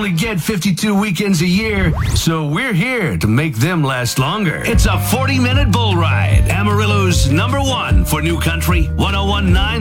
only get 52 weekends a year, so we're here to make them last longer. It's a 40-minute bull ride. Amarillo's #1 for New Country, 1019